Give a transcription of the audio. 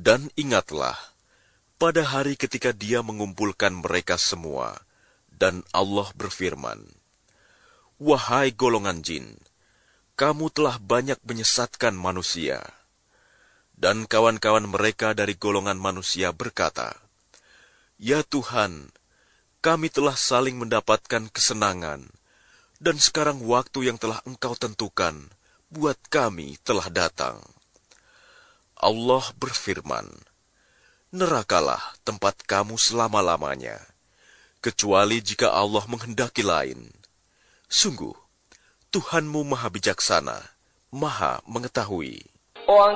Dan ingatlah, pada hari ketika Dia mengumpulkan mereka semua, dan Allah berfirman, "Wahai golongan jin, kamu telah banyak menyesatkan manusia." Dan kawan-kawan mereka dari golongan manusia berkata, "Ya Tuhan, kami telah saling mendapatkan kesenangan, dan sekarang waktu yang telah Engkau tentukan buat kami telah datang." Allah berfirman, "Nerakalah tempat kamu selama-lamanya, kecuali jika Allah menghendaki lain. Sungguh, Tuhanmu Maha Bijaksana, Maha Mengetahui."